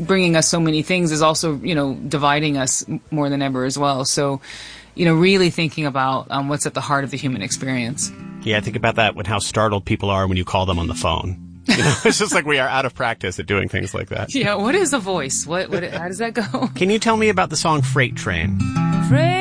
bringing us so many things is also, dividing us more than ever as well. So, really thinking about what's at the heart of the human experience. Yeah, I think about that when how startled people are when you call them on the phone. It's just like we are out of practice at doing things like that. Yeah, what is a voice? How does that go? Can you tell me about the song Freight Train? Freight